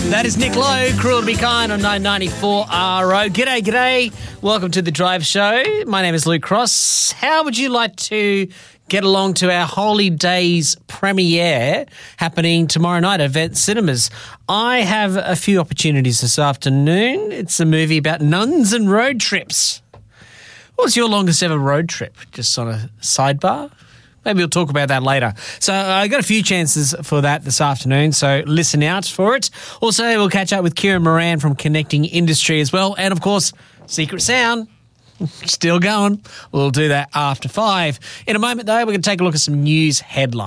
That is Nick Lowe, Cruel to Be Kind on 994 RO. G'day. Welcome to The Drive Show. My name is Luke Cross. How would you like to get along to our Holy Days premiere happening tomorrow night at Event Cinemas? I have a few opportunities this afternoon. It's a movie about nuns and road trips. What was your longest ever road trip? Just on a sidebar? Maybe we'll talk about that later. So I got a few chances for that this afternoon, so listen out for it. Also, we'll catch up with Kieran Moran from Connecting Industry as well. And, of course, Secret Sound. Still going. We'll do that after 5. In a moment, though, we're going to take a look at some news headlines.